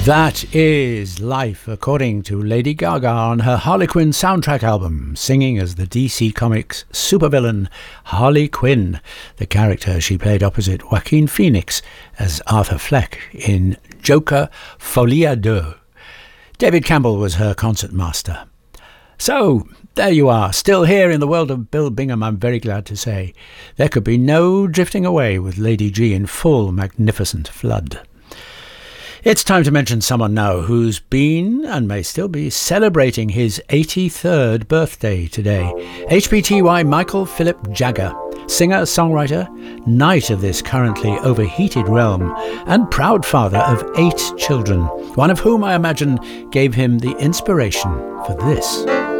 That is life according to Lady Gaga on her Harley Quinn soundtrack album, singing as the DC Comics supervillain Harley Quinn, the character she played opposite Joaquin Phoenix as Arthur Fleck in Joker Folie à Deux. David Campbell was her concertmaster. So, there you are, still here in the world of Bill Bingham, I'm very glad to say. There could be no drifting away with Lady G in full magnificent flood. It's time to mention someone now who's been and may still be celebrating his 83rd birthday today. HPTY Michael Philip Jagger, singer-songwriter, knight of this currently overheated realm, and proud father of 8 children, one of whom I imagine gave him the inspiration for this.